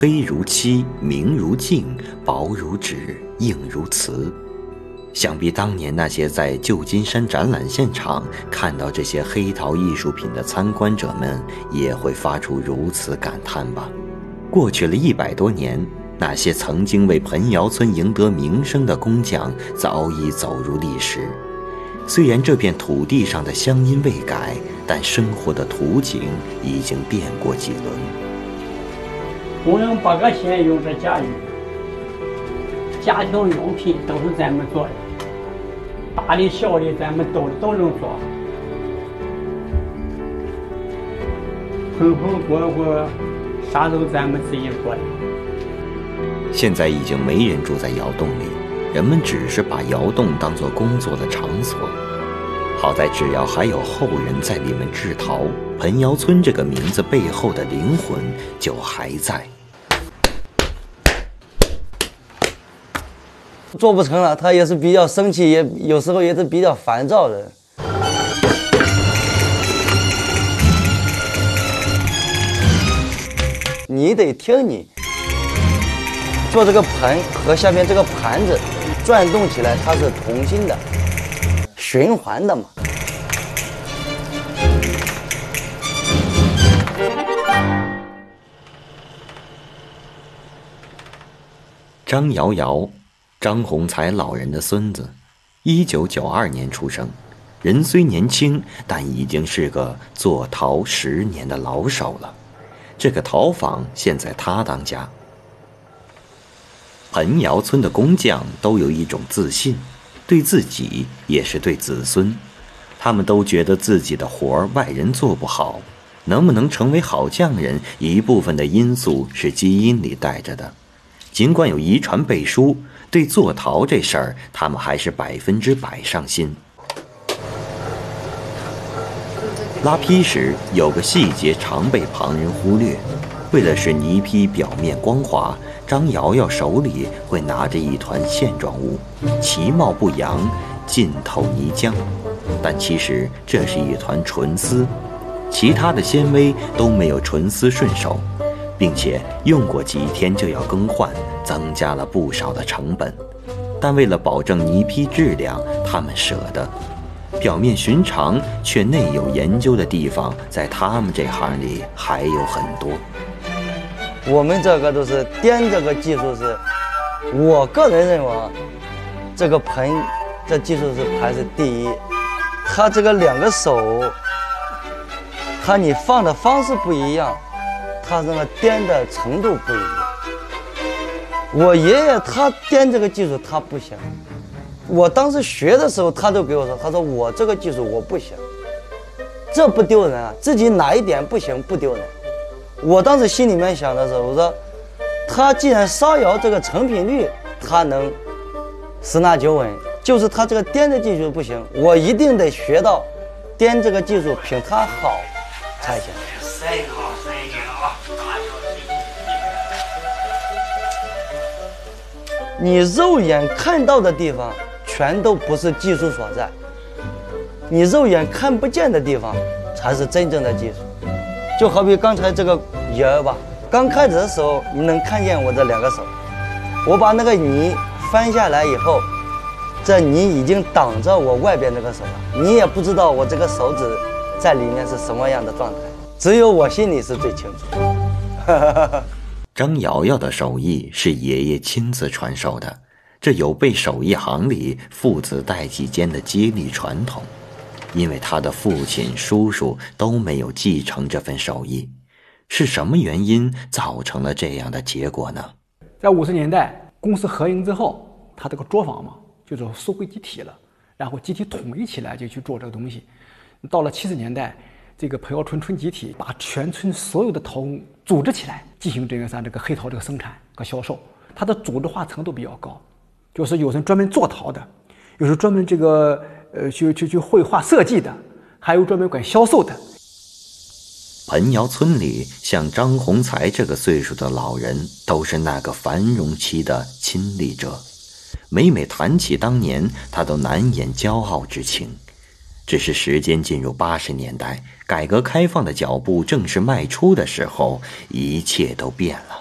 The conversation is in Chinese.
黑如漆，明如镜，薄如纸，硬如瓷。想必当年那些在旧金山展览现场看到这些黑陶艺术品的参观者们，也会发出如此感叹吧。过去了100多年，那些曾经为盆窑村赢得名声的工匠早已走入历史。虽然这片土地上的乡音未改，但生活的图景已经变过几轮。 工人8个县用这家具，家庭用品都是咱们做的，大的小的咱们都能做，盆盆锅锅啥都咱们自己做的。 现在已经没人住在窑洞里，人们只是把窑洞当作工作的场所。好在只要还有后人在里面制陶，盆窑村这个名字背后的灵魂就还在。 做不成了，他也是比较生气，也有时候也是比较烦躁的。你得听你做这个盆和下面这个盘子转动起来，它是同心的，循环的嘛。 张瑶瑶，张宏才老人的孙子，1992年出生，人虽年轻，但已经是个做陶10年的老手了。这个陶坊现在他当家。盆窑村的工匠都有一种自信，对自己也是对子孙，他们都觉得自己的活儿外人做不好，能不能成为好匠人，一部分的因素是基因里带着的。尽管有遗传背书，对做陶这事儿，他们还是100%上心。拉坯时有个细节常被旁人忽略，为了使泥坯表面光滑，张瑶瑶手里会拿着一团线状物，其貌不扬，浸透泥浆，但其实这是一团纯丝，其他的纤维都没有纯丝顺手，并且用过几天就要更换，增加了不少的成本。但为了保证泥坯质量，他们舍得。表面寻常却内有研究的地方，在他们这行里还有很多。 我们这个都是颠，这个技术是，我个人认为，这个盆这技术是排是第一。它这个2个手，它你放的方式不一样，它这个颠的程度不一样。我爷爷他颠这个技术他不行，我当时学的时候他就给我说，他说我这个技术我不行，这不丢人啊，自己哪一点不行不丢人。我当时心里面想的时候，我说他既然烧窑这个成品率他能10拿9稳，就是他这个颠的技术不行，我一定得学到颠这个技术比他好才行。你肉眼看到的地方全都不是技术所在，你肉眼看不见的地方才是真正的技术。就好比刚才这个窑吧，刚开始的时候你能看见我这2个手，我把那个泥翻下来以后，这泥已经挡着我外边这个手了，你也不知道我这个手指在里面是什么样的状态，只有我心里是最清楚。 张瑶瑶的手艺是爷爷亲自传授的，这有被手艺行里父子代际间的接力传统，因为他的父亲、叔叔都没有继承这份手艺。是什么原因造成了这样的结果呢？ 在50年代公司合营之后，他这个作坊嘛，就是收归集体了，然后集体统一起来就去做这个东西。到了70年代，这个盆窑村村集体把全村所有的陶工组织起来，进行这个黑陶这个生产和销售，它的组织化程度比较高，就是有人专门做陶的，有人专门去绘画设计的，还有专门管销售的。 盆窑村里像张宏才这个岁数的老人，都是那个繁荣期的亲历者，每每谈起当年，他都难掩骄傲之情。只是时间进入80年代，改革开放的脚步正式迈出的时候，一切都变了。